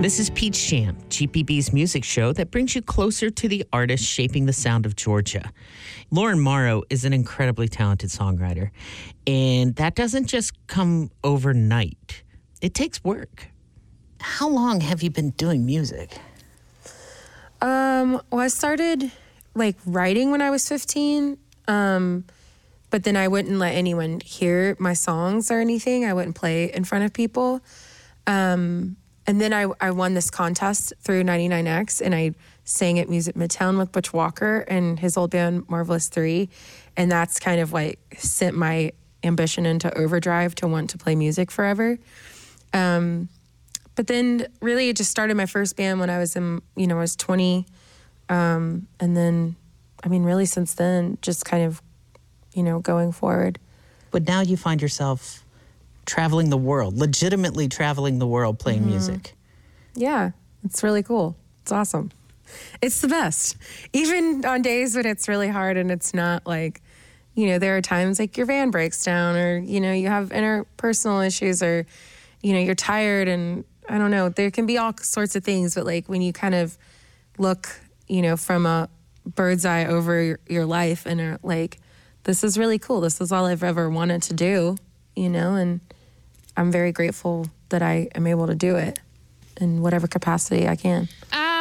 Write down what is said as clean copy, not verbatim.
This is Peach Jam, GPB's music show that brings you closer to the artists shaping the sound of Georgia. Lauren Morrow is an incredibly talented songwriter, and that doesn't just come overnight. It takes work. How long have you been doing music? Well, I started writing when I was 15, but then I wouldn't let anyone hear my songs or anything. I wouldn't play in front of people. And then I won this contest through 99X, and I sang at Music Midtown with Butch Walker and his old band Marvelous 3. And that's kind of sent my ambition into overdrive to want to play music forever. But then really it just started my first band when I was I was 20. And then, really since then, just kind of, going forward. But now you find yourself traveling the world, legitimately traveling the world playing music. Yeah, it's really cool. It's awesome. It's the best. Even on days when it's really hard and it's not there are times your van breaks down or, you have interpersonal issues or, you're tired and I don't know, there can be all sorts of things. But when you kind of look, from a bird's eye over your life and are this is really cool. This is all I've ever wanted to do, and I'm very grateful that I am able to do it in whatever capacity I can.